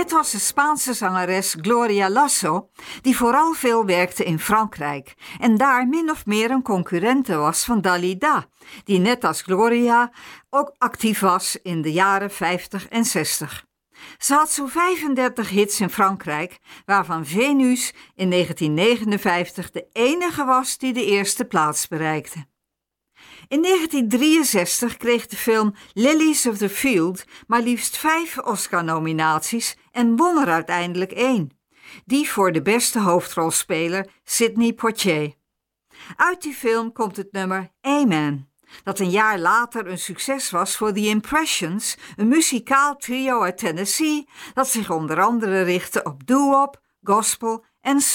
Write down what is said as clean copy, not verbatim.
Dit was de Spaanse zangeres Gloria Lasso, die vooral veel werkte in Frankrijk en daar min of meer een concurrente was van Dalida, die net als Gloria ook actief was in de jaren 50 en 60. Ze had zo'n 35 hits in Frankrijk, waarvan Venus in 1959 de enige was die de eerste plaats bereikte. In 1963 kreeg de film Lilies of the Field maar liefst 5 Oscar-nominaties en won er uiteindelijk 1. Die voor de beste hoofdrolspeler Sidney Poitier. Uit die film komt het nummer Amen, dat een jaar later een succes was voor The Impressions, een muzikaal trio uit Tennessee dat zich onder andere richtte op doo-wop, gospel en soul.